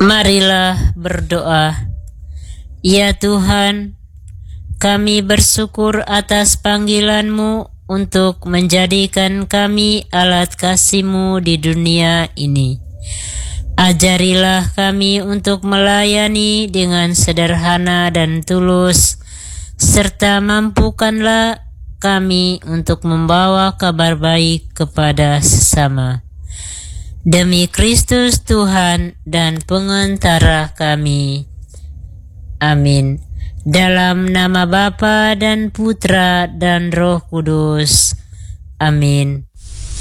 Marilah berdoa. Ya Tuhan, kami bersyukur atas panggilan-Mu untuk menjadikan kami alat kasih-Mu di dunia ini. Ajarilah kami untuk melayani dengan sederhana dan tulus, serta mampukanlah kami untuk membawa kabar baik kepada sesama. Demi Kristus Tuhan dan pengantara kami. Amin. Dalam nama Bapa dan Putra dan Roh Kudus. Amin.